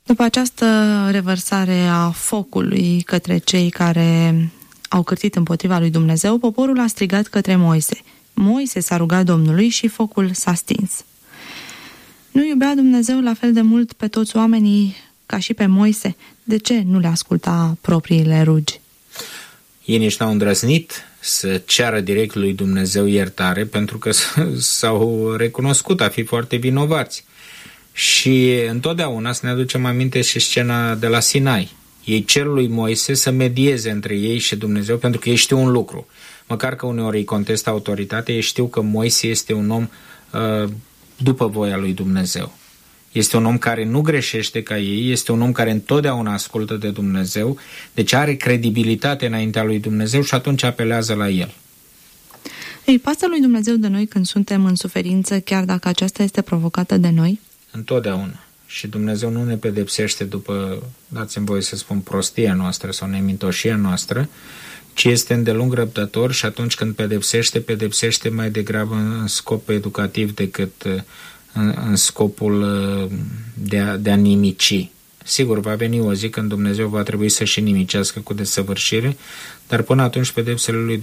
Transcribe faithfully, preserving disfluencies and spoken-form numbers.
După această revărsare a focului către cei care au cârtit împotriva lui Dumnezeu, poporul a strigat către Moise. Moise s-a rugat Domnului și focul s-a stins. Nu iubea Dumnezeu la fel de mult pe toți oamenii ca și pe Moise? De ce nu le asculta propriile rugi? Ei nici n-au îndrăznit să ceară direct lui Dumnezeu iertare pentru că s-au recunoscut a fi foarte vinovați. Și întotdeauna să ne aducem aminte și scena de la Sinai. Ei cer lui Moise să medieze între ei și Dumnezeu pentru că ei știu un lucru. Măcar că uneori îi contestă autoritatea, ei știu că Moise este un om uh, după voia lui Dumnezeu. Este un om care nu greșește ca ei, este un om care întotdeauna ascultă de Dumnezeu, deci are credibilitate înaintea lui Dumnezeu și atunci apelează la el. Îi pasă lui Dumnezeu de noi când suntem în suferință, chiar dacă aceasta este provocată de noi? Întotdeauna. Și Dumnezeu nu ne pedepsește după, dați-mi voie să spun, prostia noastră sau nemintoșia noastră, ci este îndelung răbdător și atunci când pedepsește, pedepsește mai degrabă în scop educativ decât în, în scopul de a, de a nimici. Sigur, va veni o zi când Dumnezeu va trebui să și nimicească cu desăvârșire, dar până atunci pedepsele lui